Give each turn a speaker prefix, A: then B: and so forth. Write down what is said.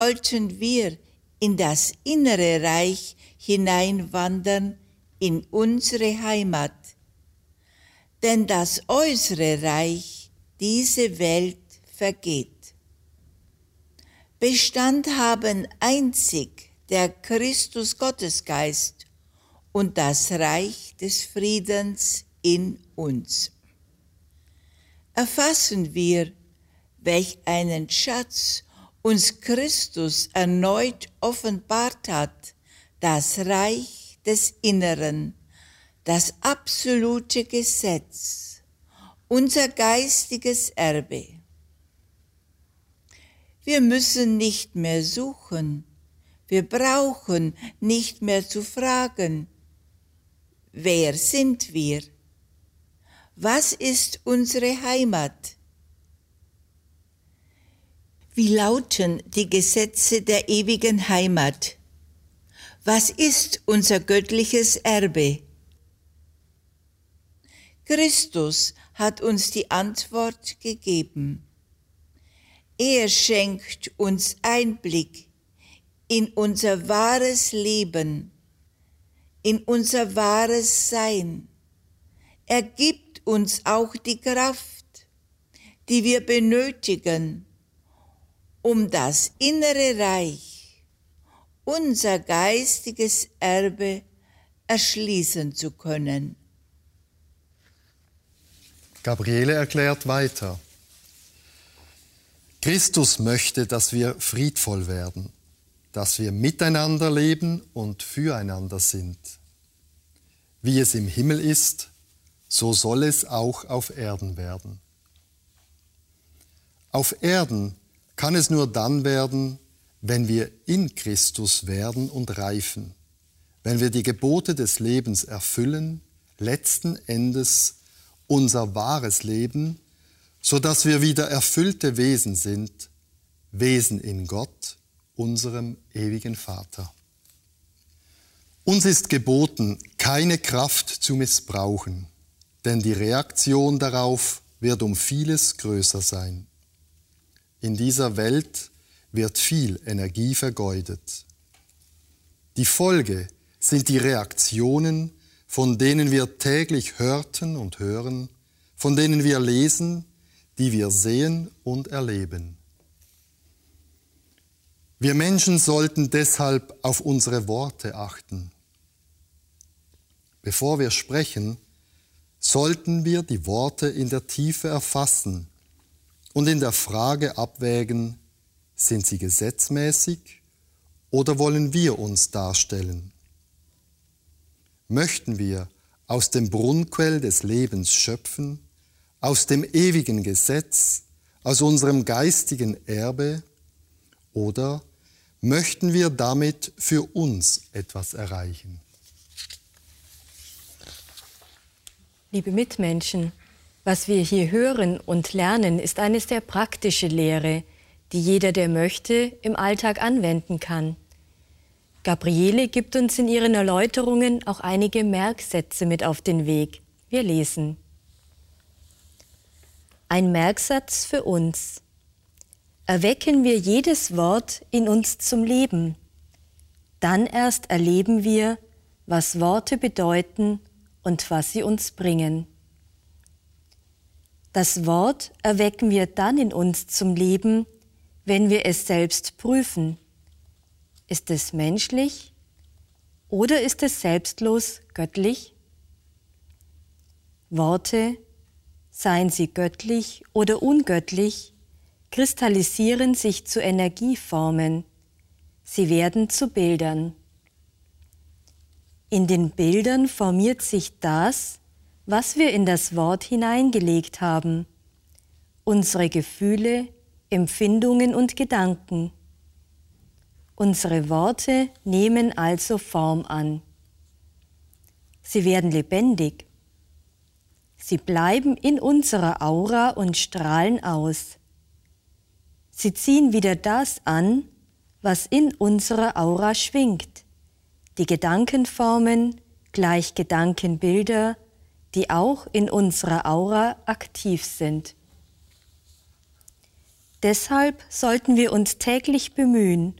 A: sollten wir in das innere Reich hineinwandern, in unsere Heimat. Denn das äußere Reich, diese Welt, vergeht. Bestand haben einzig der Christus Gottesgeist und das Reich des Friedens in uns. Erfassen wir, welch einen Schatz uns Christus erneut offenbart hat, das Reich des Inneren, das absolute Gesetz, unser geistiges Erbe. Wir müssen nicht mehr suchen, wir brauchen nicht mehr zu fragen, wer sind wir? Was ist unsere Heimat? Wie lauten die Gesetze der ewigen Heimat? Was ist unser göttliches Erbe? Christus hat uns die Antwort gegeben. Er schenkt uns Einblick in unser wahres Leben, in unser wahres Sein. Er gibt uns auch die Kraft, die wir benötigen, um das innere Reich, unser geistiges Erbe, erschließen zu können.
B: Gabriele erklärt weiter. Christus möchte, dass wir friedvoll werden, dass wir miteinander leben und füreinander sind. Wie es im Himmel ist, so soll es auch auf Erden werden. Auf Erden kann es nur dann werden, wenn wir in Christus werden und reifen, wenn wir die Gebote des Lebens erfüllen, letzten Endes unser wahres Leben, sodass wir wieder erfüllte Wesen sind, Wesen in Gott, unserem ewigen Vater. Uns ist geboten, keine Kraft zu missbrauchen, denn die Reaktion darauf wird um vieles größer sein. In dieser Welt wird viel Energie vergeudet. Die Folge sind die Reaktionen, von denen wir täglich hörten und hören, von denen wir lesen, die wir sehen und erleben. Wir Menschen sollten deshalb auf unsere Worte achten. Bevor wir sprechen, sollten wir die Worte in der Tiefe erfassen und in der Frage abwägen, sind sie gesetzmäßig oder wollen wir uns darstellen? Möchten wir aus dem Brunnenquell des Lebens schöpfen, aus dem ewigen Gesetz, aus unserem geistigen Erbe, oder möchten wir damit für uns etwas erreichen?
C: Liebe Mitmenschen, was wir hier hören und lernen, ist eine sehr praktische Lehre, die jeder, der möchte, im Alltag anwenden kann. Gabriele gibt uns in ihren Erläuterungen auch einige Merksätze mit auf den Weg. Wir lesen. Ein Merksatz für uns. Erwecken wir jedes Wort in uns zum Leben. Dann erst erleben wir, was Worte bedeuten und was sie uns bringen. Das Wort erwecken wir dann in uns zum Leben, wenn wir es selbst prüfen. Ist es menschlich oder ist es selbstlos göttlich? Worte, seien sie göttlich oder ungöttlich, kristallisieren sich zu Energieformen. Sie werden zu Bildern. In den Bildern formiert sich das, was wir in das Wort hineingelegt haben, unsere Gefühle, Empfindungen und Gedanken. Unsere Worte nehmen also Form an. Sie werden lebendig. Sie bleiben in unserer Aura und strahlen aus. Sie ziehen wieder das an, was in unserer Aura schwingt. Die Gedankenformen gleich Gedankenbilder, die auch in unserer Aura aktiv sind. Deshalb sollten wir uns täglich bemühen,